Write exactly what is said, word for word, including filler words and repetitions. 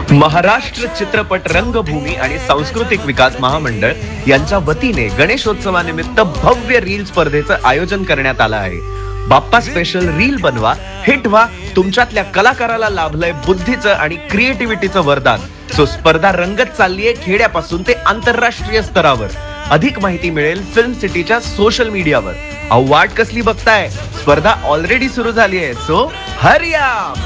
महाराष्ट्र चित्रपट रंगभूमी आणि सांस्कृतिक विकास महामंडळ यांच्या वतीने गणेशोत्सवानिमित्त भव्य रील स्पर्धेचं आयोजन करण्यात आलं आहे. बाप्पा स्पेशल रील बनवा, हिट व्हा, तुमच्यातल्या कलाकाराला लाभलंय बुद्धीचं आणि क्रिएटिव्हिटीचं वरदान. सो स्पर्धा रंगत चाललीये खेड्यापासून ते आंतरराष्ट्रीय स्तरावर. अधिक माहिती मिळेल फिल्म सिटीच्या सोशल मीडियावर. अहो वाट कसली बघताय, स्पर्धा ऑलरेडी सुरू झाली आहे. सो हरिया.